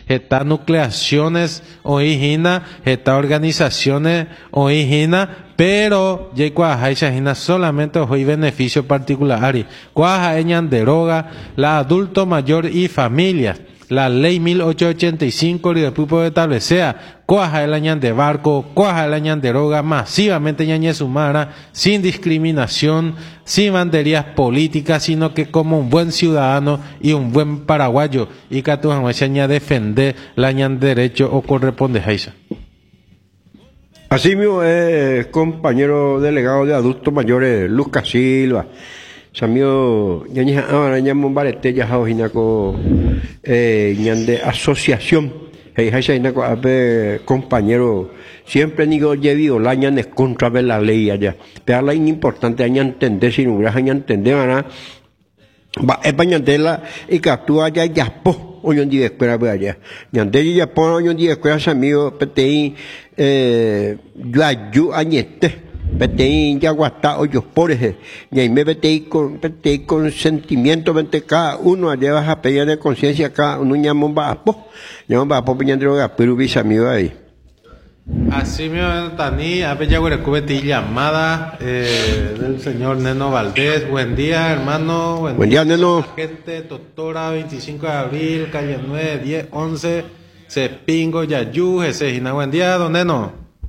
está nucleaciones oígina, está organizaciones oígina, pero ya cuaja hina solamente hoy beneficio particular. Cuaja eñan deroga la adulto mayor y familias. La ley 1885 y después puede establecer cuaja el añan de barco, cuaja el añan de droga, masivamente ñañe sumara, sin discriminación, sin banderías políticas, sino que como un buen ciudadano y un buen paraguayo, y que tu aña defender la añan derecho o corresponde a ella. Así mismo, compañero delegado de adultos mayores, Lucas Silva. Samio ñaña ahora ñamo barete ya hinaco ñande asociación hinaco abe compañero siempre nigo llevido la ñande contra de la ley allá pero la importante aña entender si no aña entender ana va españandela y que actúa ya po hoy en día escuela allá ñande ya po hoy en día escuela samio petei yo ayu añete Petei ya guata hoyos pobres, y me petei con sentimiento, cada uno lleva a pedir de conciencia, cada uno llama un vapo peñando droga, pero visa mío ahí. Así mismo, Tani, a ver, ya llamada del señor Neno Valdés. Buen día, hermano. Buen día, Neno. Gente, doctora, 25 de abril, calle 9, 10, 11, Cepingo, Yayú, Jesejina. Buen día, don Neno.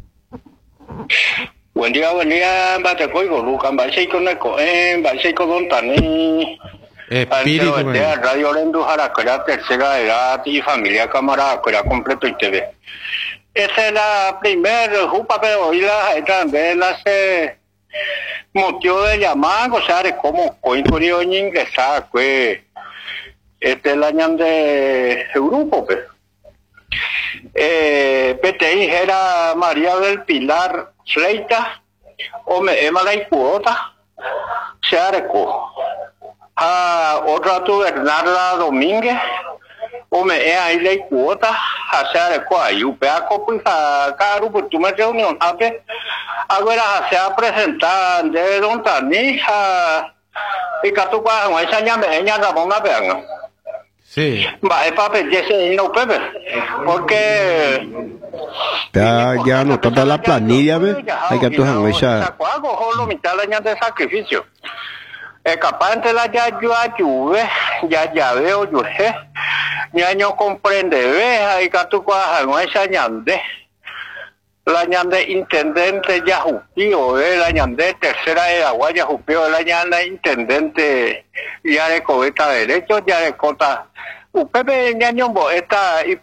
Buen día, bate coigo, Lucas, bate con el cohen, bate con Don Tani. Espíritu, Radio Lendu Jaracuera, tercera edad y familia camarada, Cuera completo y TV. Esa es la primera jupa, pero hoy también hace motivo de llamar, o sea, de cómo coincurio en ingresar, pues, es la ñan de grupo, pues. PTI era María del Pilar Freita, o me ema la cuota, se areco. Otra tu Bernarda Domínguez, o me ahí la cuota, se areco ahí, upeaco, pues, cada grupo, tú me reunión, ahora se ha presentado de Don Tani, y que tú vas a esa ñameña, la monga, vean. Sí. Va, es para pedirse no Pepe, porque ya no toda la planilla, ¿ves? Hay que tu esa. Lo mitad año de sacrificio. Capaz entre la ya ya veo yo, ya no comprende, ve, hay que tu no esa ñande. La ñande intendente ya jupío, la ñande tercera de agua ya jupío, la ñande intendente ya de cobeta derecho, ya de cota. Pepe ñañombo esta y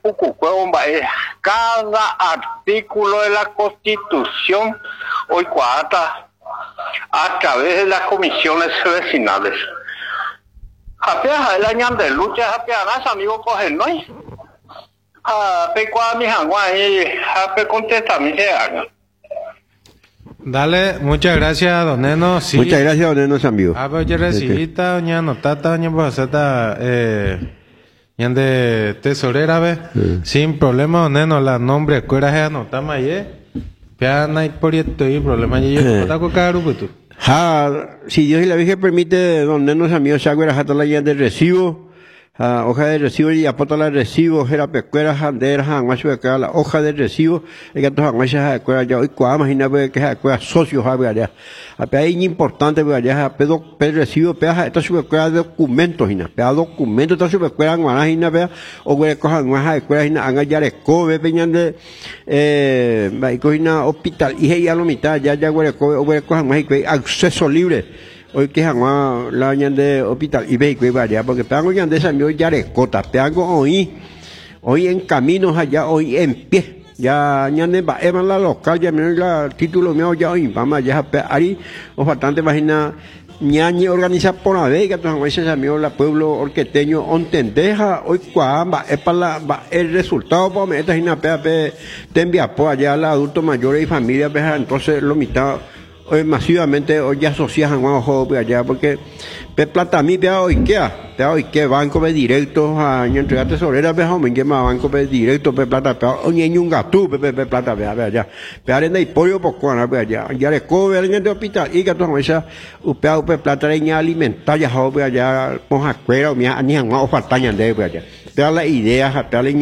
cada artículo de la Constitución hoy cuata a través de las comisiones vecinales. Japea el año de lucha, japea las amigos cogen, ¿no? Pecua mi jangua y jape contesta mi se haga. Dale, muchas gracias, don Neno. Sí. Muchas gracias, don Neno, amigo. Pues yo recibita, doña notata, doña poseta, de tesorera, ve, sin problema, don Neno, la nombre, escuela es anotama ayer, peana y por esto y problema, yo taco caro, pues tú. Si Dios y la Virgen permite, don Neno, amigo, se haga la jata la de recibo. Hoja de recibo y apota la recibo, era pecuera, handera, hanguacho de la hoja de recibo, y que todos hanguachas de cuera ya, y cuá, imagina que es cuera socios, allá. Es importante, allá, pedo recibo, pea, esta supercuera de documentos, pea documentos, esta supercuera, guanajina, pea, o que cojan guaja de cuera, anga ya de cobe, peñan de, hospital, y ya lo mitad, ya, o que cojan guaja, acceso libre. Hoy que jamás la añan de hospital y ve que vaya porque pegan hoy de esa ya recota pegan hoy en caminos allá hoy en pie ya añan va evan la local ya me la título mío ya hoy vamos ya ahí o bastante imagina ñañe organiza por la vez que todos veces amigos la pueblo orqueteño ontendeja hoy cuamba es para la el resultado para me esta gina te envía por allá la adultos mayores y familias entonces lo mitad hoy masivamente hoy ya asocian a ojo allá porque plata a mí te hoy que banco de directo a entregar tesorera ve hombre que más banco de directo plata hoy en un gato plata ve allá pero en el pollo poco allá ya le cobre en el hospital y que todo esa plata en alimentar ya allá con escuela o ni a faltaña de allá pero la idea